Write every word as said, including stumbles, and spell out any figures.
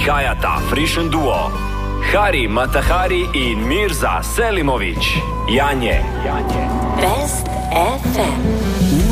prihajata frišen duo. Hari Matahari in Mirza Selimović. Janje. Janje. Best F M.